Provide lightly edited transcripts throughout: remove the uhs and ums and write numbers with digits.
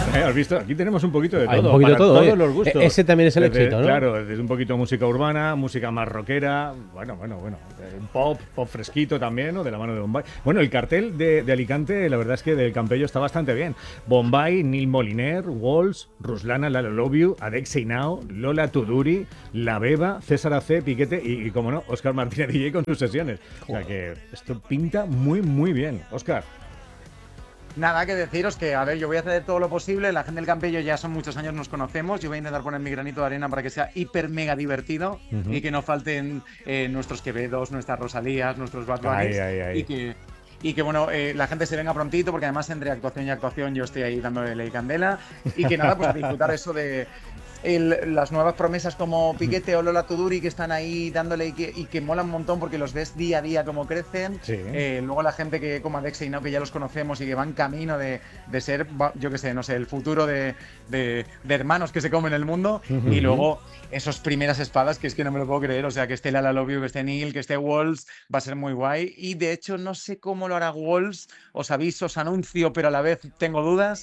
¿Has visto? Aquí tenemos un poquito de todo. Hay un poquito para de todo, todos los gustos. Ese también es el éxito, ¿no? Claro, desde un poquito música urbana, música más rockera, bueno. Pop fresquito también, ¿no? De la mano de Bombay. Bueno, el cartel de Alicante, la verdad es que del Campello está bastante bien. Bombay, Neil Moliner, Walls, Ruslana, Lalo Love You, Adexei Now, Lola Tuduri, La Beba, César AC, Piquete y como no, Óscar Martínez DJ con sus sesiones. O sea que esto pinta muy, muy bien. Óscar. Nada que deciros que, a ver, yo voy a hacer todo lo posible. La gente del Campello ya son muchos años, nos conocemos. Yo voy a intentar poner mi granito de arena para que sea hiper mega divertido y que no falten nuestros Quevedos, nuestras Rosalías, nuestros Bad Bunnies. Y que bueno, la gente se venga prontito, porque además entre actuación y actuación yo estoy ahí dándole ley candela. Y que nada, pues disfrutar eso de las nuevas promesas como Piquete o Lola Tuduri, que están ahí dándole y que molan un montón porque los ves día a día cómo crecen. Sí. Luego la gente que como Adexei Now, que ya los conocemos y que van camino de ser, yo qué sé, no sé, el futuro de hermanos que se comen el mundo. Y luego esas primeras espadas, que es que no me lo puedo creer. O sea, que esté Lala Love You, que esté Neil, que esté Walls, va a ser muy guay. Y de hecho no sé cómo lo hará Walls, os aviso, os anuncio, pero a la vez tengo dudas.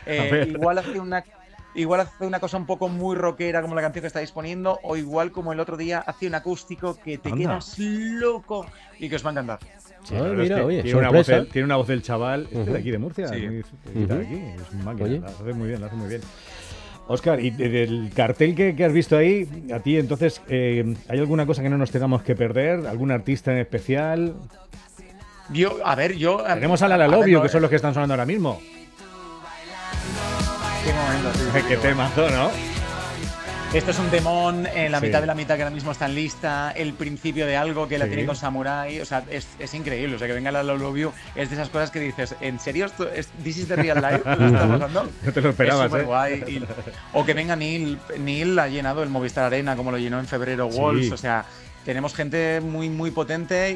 Igual hace una cosa un poco muy rockera como la canción que estáis poniendo, o igual como el otro día hace un acústico que te quedas loco y que os va a encantar. Sí, mira, oye, tiene una voz del chaval de aquí de Murcia, sí. Aquí, es un máquina, la hace muy bien. Óscar, y del cartel que has visto ahí, a ti entonces, ¿hay alguna cosa que no nos tengamos que perder? ¿Algún artista en especial? Tenemos a Lala Love You, que son los que están sonando ahora mismo. Qué momento, sí. Qué temazo, ¿no? Esto es un temón, la mitad de la mitad que ahora mismo está en lista, el principio de algo que la tiene con Samurai, o sea, es increíble. O sea, que venga la Love You es de esas cosas que dices, ¿en serio? ¿This is the real life? ¿Lo está pasando? No te lo esperabas, es súper guay. O que venga Neil ha llenado el Movistar Arena como lo llenó en febrero Walls, o sea, tenemos gente muy, muy potente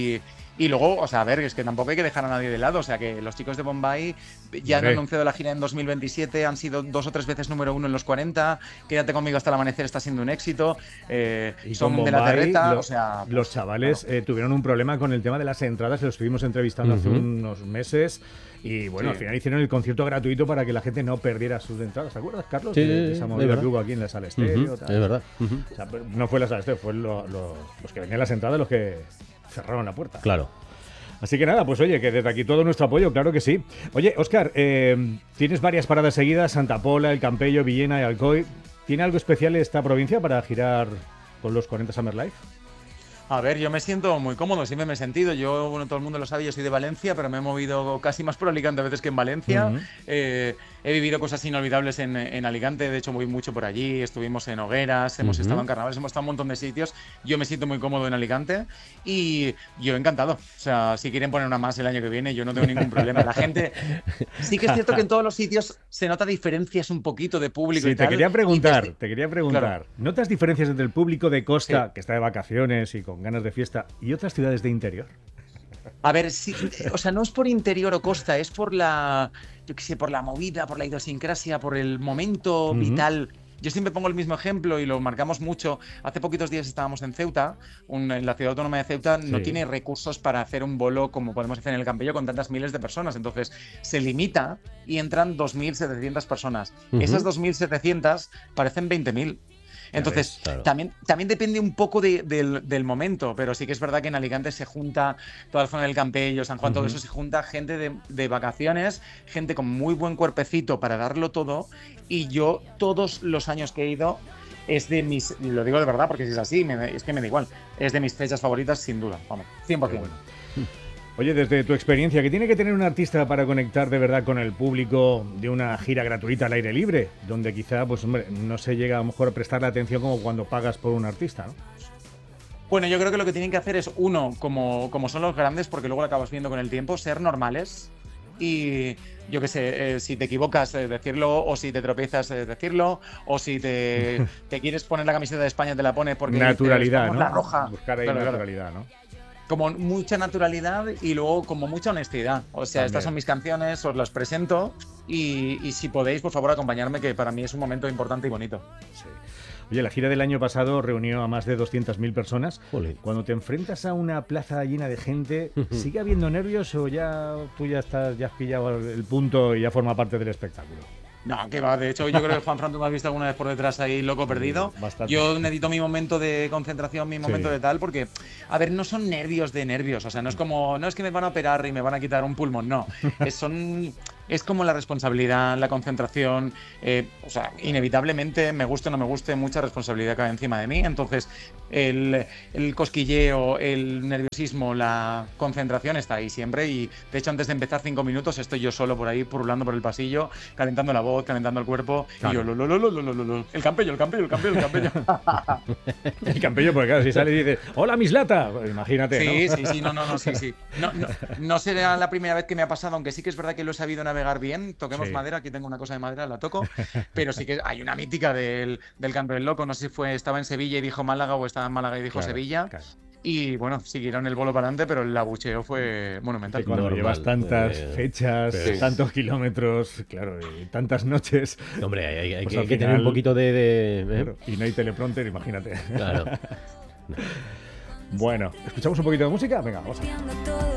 y luego, o sea, a ver, es que tampoco hay que dejar a nadie de lado. O sea, que los chicos de Bombay ya han anunciado la gira en 2027, han sido 2 o 3 veces número 1 en los 40. Quédate conmigo hasta el amanecer, está siendo un éxito. Y son Bombay, de la terreta, o sea... Los chavales tuvieron un problema con el tema de las entradas, los estuvimos entrevistando hace unos meses. Y bueno, al final hicieron el concierto gratuito para que la gente no perdiera sus entradas. ¿Te acuerdas, Carlos? Sí, de esa movida que hubo aquí en la Sala Estéreo. Es verdad. O sea, no fue la Sala Estéreo, fue los que vendían las entradas los que cerraron la puerta. Claro. Así que nada, pues oye, que desde aquí todo nuestro apoyo, claro que sí. Oye, Óscar, tienes varias paradas seguidas, Santa Pola, El Campello, Villena y Alcoy. ¿Tiene algo especial esta provincia para girar con los 40 Summer Life? A ver, yo me siento muy cómodo, siempre me he sentido. Yo, bueno, todo el mundo lo sabe, yo soy de Valencia, pero me he movido casi más por Alicante a veces que en Valencia. He vivido cosas inolvidables en Alicante, de hecho, moví mucho por allí. Estuvimos en hogueras, hemos estado en carnavales, hemos estado en un montón de sitios. Yo me siento muy cómodo en Alicante y yo encantado. O sea, si quieren poner una más el año que viene, yo no tengo ningún problema. La gente... Sí que es cierto que en todos los sitios se nota diferencias un poquito de público y tal. Te quería preguntar. Claro. ¿Notas diferencias entre el público de costa, que está de vacaciones y con ganas de fiesta, y otras ciudades de interior? A ver, sí, o sea, no es por interior o costa, es por yo qué sé, por la movida, por la idiosincrasia, por el momento vital. Yo siempre pongo el mismo ejemplo y lo marcamos mucho. Hace poquitos días estábamos en Ceuta, en la ciudad autónoma de Ceuta no tiene recursos para hacer un bolo como podemos hacer en el Campello con tantas miles de personas. Entonces se limita y entran 2.700 personas. Esas 2.700 parecen 20.000. Entonces, claro. también depende un poco del momento, pero sí que es verdad que en Alicante se junta toda la zona del Campello, San Juan, todo eso, se junta gente de vacaciones, gente con muy buen cuerpecito para darlo todo, y yo todos los años que he ido es de mis, lo digo de verdad porque si es así, es que me da igual, es de mis fechas favoritas sin duda, vamos, 100%. Bueno. Oye, desde tu experiencia, ¿qué tiene que tener un artista para conectar de verdad con el público de una gira gratuita al aire libre? Donde quizá, pues hombre, no se llega a lo mejor a prestarle atención como cuando pagas por un artista, ¿no? Bueno, yo creo que lo que tienen que hacer es, uno, como son los grandes, porque luego lo acabas viendo con el tiempo, ser normales. Y yo qué sé, si te equivocas, decirlo, o si te tropiezas, decirlo, o si te quieres poner la camiseta de España, te la pones porque naturalidad, dices, ¿no? La roja. Buscar ahí naturalidad, ¿no? Como mucha naturalidad y luego como mucha honestidad. O sea, estas son mis canciones, os las presento y si podéis, por favor, acompañarme, que para mí es un momento importante y bonito. Sí. Oye, la gira del año pasado reunió a más de 200.000 personas. Jolín. Cuando te enfrentas a una plaza llena de gente, ¿sigue habiendo nervios o ya tú ya has pillado el punto y ya forma parte del espectáculo? No, que va, de hecho yo creo que Juanfran, tú me has visto alguna vez por detrás ahí loco perdido. Bastante. Yo necesito mi momento de concentración, mi momento Sí. de tal, porque, a ver, no son nervios de nervios, o sea, no es como, no es que me van a operar y me van a quitar un pulmón, no, es como la responsabilidad, la concentración, o sea, inevitablemente, me guste o no me guste, mucha responsabilidad cae encima de mí, entonces el cosquilleo, el nerviosismo, la concentración está ahí siempre y, de hecho, antes de empezar 5 minutos estoy yo solo por ahí, purulando por el pasillo, calentando la voz, calentando el cuerpo, Claro. y yo, el campello, el campello, el campello, el campello. El campello, porque claro, si sale y dice, hola, Mislata, pues imagínate, Sí, ¿no? sí, no, sí, sí. No será la primera vez que me ha pasado, aunque sí que es verdad que lo he sabido navegar bien. Toquemos Sí. madera, aquí tengo una cosa de madera, la toco. Pero sí que hay una mítica del canto del loco. No sé si estaba en Sevilla y dijo Málaga o estaba en Málaga y dijo Claro, Sevilla. claro. Y bueno, siguieron el bolo para adelante, pero el abucheo fue monumental. Que cuando Normal, llevas tantas fechas, sí. tantos kilómetros, claro, y tantas noches, Hombre, hay Pues que, al hay que tener un final- poquito de claro, y no hay teleprompter, imagínate. Claro. Bueno, ¿escuchamos un poquito de música? Venga, vamos a...